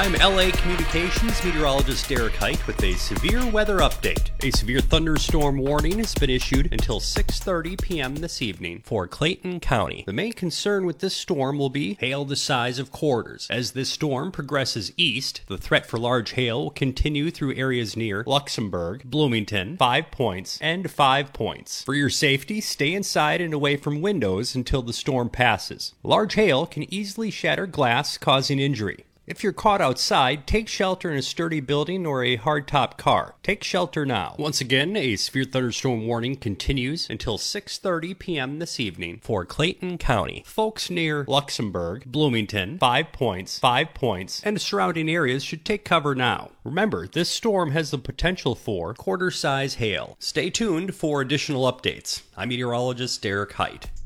I'm LA Communications meteorologist Derek Height with a severe weather update. A severe thunderstorm warning has been issued until 6:30 p.m. this evening for Clayton County. The main concern with this storm will be hail the size of quarters. As this storm progresses east, the threat for large hail will continue through areas near Luxembourg, Bloomington, 5 Points, and 5 Points. For your safety, stay inside and away from windows until the storm passes. Large hail can easily shatter glass, causing injury. If you're caught outside, take shelter in a sturdy building or a hardtop car. Take shelter now. Once again, a severe thunderstorm warning continues until 6:30 p.m. this evening for Clayton County. Folks near Luxembourg, Bloomington, 5 Points, 5 Points, and surrounding areas should take cover now. Remember, this storm has the potential for quarter-size hail. Stay tuned for additional updates. I'm meteorologist Derek Height.